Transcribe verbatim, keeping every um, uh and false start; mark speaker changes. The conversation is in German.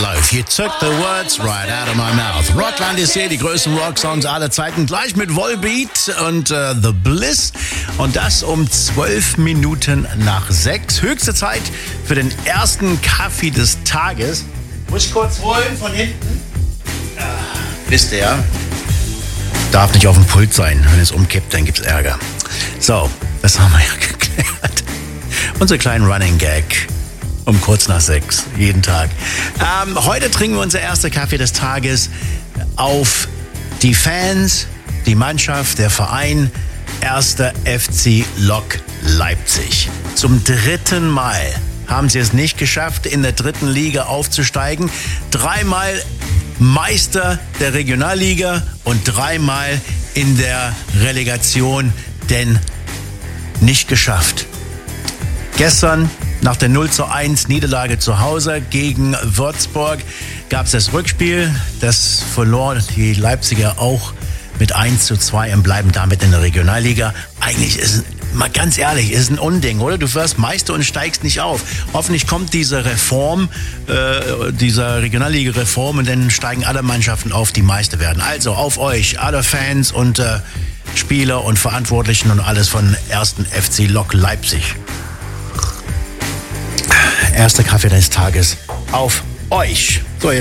Speaker 1: läuft. You took the words right out of my mouth. Rockland ist hier, die größten Rocksongs aller Zeiten. Gleich mit Volbeat und uh, The Bliss. Und das um zwölf Minuten nach sechs. Höchste Zeit für den ersten Kaffee des Tages. Muss ich kurz holen von hinten? Ah, wisst ihr ja. Darf nicht auf dem Pult sein. Wenn es umkippt, dann gibt's Ärger. So, das haben wir ja geklärt. Unser kleinen Running Gag. Um kurz nach sechs, jeden Tag. Ähm, heute trinken wir unser erster Kaffee des Tages auf die Fans, die Mannschaft, der Verein, erster F C Lok Leipzig. Zum dritten Mal haben sie es nicht geschafft, in der dritten Liga aufzusteigen. Dreimal Meister der Regionalliga und dreimal in der Relegation, denn nicht geschafft. Gestern nach der null zu eins Niederlage zu Hause gegen Würzburg gab es das Rückspiel. Das verlor die Leipziger auch mit eins zu zwei und bleiben damit in der Regionalliga. Eigentlich ist es, mal ganz ehrlich, ist ein Unding, oder? Du wirst Meister und steigst nicht auf. Hoffentlich kommt diese Reform, äh, dieser Regionalliga-Reform und dann steigen alle Mannschaften auf, die Meister werden. Also auf euch, alle Fans und äh, Spieler und Verantwortlichen und alles von ersten F C Lok Leipzig. Erster Kaffee des Tages auf euch.